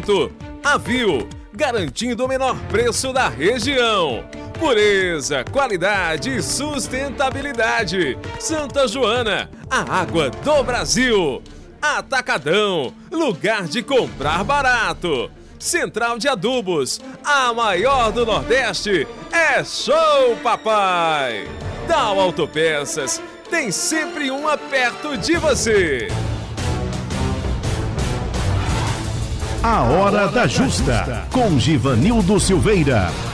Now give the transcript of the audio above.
barato. Avil, garantindo o menor preço da região. Pureza, qualidade e sustentabilidade. Santa Joana, a água do Brasil. Atacadão, lugar de comprar barato. Central de Adubos, a maior do Nordeste. É show, papai! Dal Autopeças, tem sempre uma perto de você. A Hora da Justa, com Givanildo Silveira.